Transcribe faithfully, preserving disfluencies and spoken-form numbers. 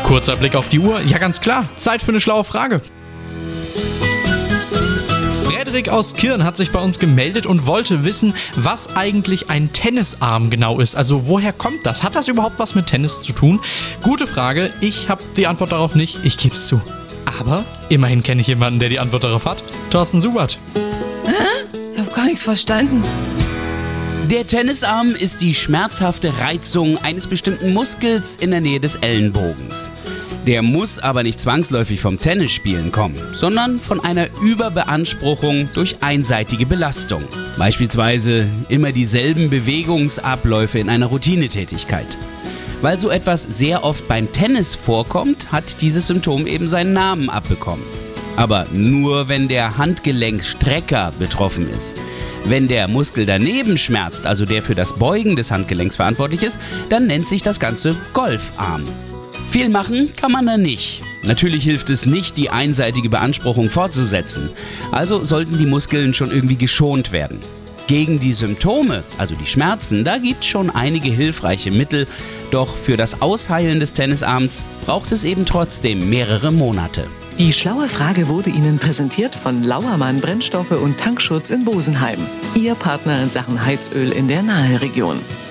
Kurzer Blick auf die Uhr. Ja, ganz klar. Zeit für eine schlaue Frage. Frederik aus Kirn hat sich bei uns gemeldet und wollte wissen, was eigentlich ein Tennisarm genau ist. Also woher kommt das? Hat das überhaupt was mit Tennis zu tun? Gute Frage. Ich habe die Antwort darauf nicht. Ich gebe es zu. Aber immerhin kenne ich jemanden, der die Antwort darauf hat. Thorsten Subert. Hä? Ich habe gar nichts verstanden. Der Tennisarm ist die schmerzhafte Reizung eines bestimmten Muskels in der Nähe des Ellenbogens. Der muss aber nicht zwangsläufig vom Tennisspielen kommen, sondern von einer Überbeanspruchung durch einseitige Belastung. Beispielsweise immer dieselben Bewegungsabläufe in einer Routinetätigkeit. Weil so etwas sehr oft beim Tennis vorkommt, hat dieses Symptom eben seinen Namen abbekommen. Aber nur wenn der Handgelenkstrecker betroffen ist. Wenn der Muskel daneben schmerzt, also der für das Beugen des Handgelenks verantwortlich ist, dann nennt sich das Ganze Golfarm. Viel machen kann man da nicht. Natürlich hilft es nicht, die einseitige Beanspruchung fortzusetzen. Also sollten die Muskeln schon irgendwie geschont werden. Gegen die Symptome, also die Schmerzen, da gibt es schon einige hilfreiche Mittel. Doch für das Ausheilen des Tennisarms braucht es eben trotzdem mehrere Monate. Die schlaue Frage wurde Ihnen präsentiert von Lauermann Brennstoffe und Tankschutz in Bosenheim. Ihr Partner in Sachen Heizöl in der Naheregion.